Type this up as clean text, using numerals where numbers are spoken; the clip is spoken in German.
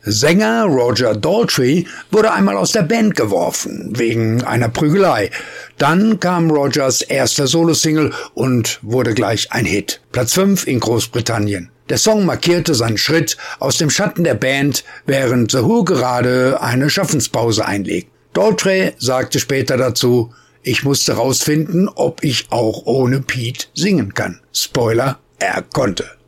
Sänger Roger Daltrey wurde einmal aus der Band geworfen, wegen einer Prügelei. Dann kam Rogers erster Solosingle und wurde gleich ein Hit. Platz 5 in Großbritannien. Der Song markierte seinen Schritt aus dem Schatten der Band, während The Who gerade eine Schaffenspause einlegt. Daltrey sagte später dazu: Ich musste rausfinden, ob ich auch ohne Pete singen kann. Spoiler, er konnte.